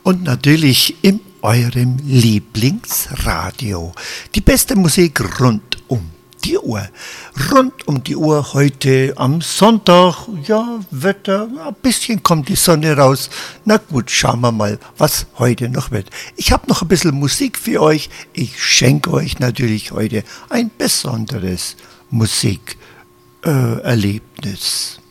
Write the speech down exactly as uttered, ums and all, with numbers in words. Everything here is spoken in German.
und natürlich in eurem Lieblingsradio. Die beste Musik rund um die Uhr. Rund um die Uhr heute am Sonntag. Ja, Wetter, ein bisschen kommt die Sonne raus. Na gut, schauen wir mal, was heute noch wird. Ich habe noch ein bisschen Musik für euch. Ich schenke euch natürlich heute ein besonderes Musikerlebnis.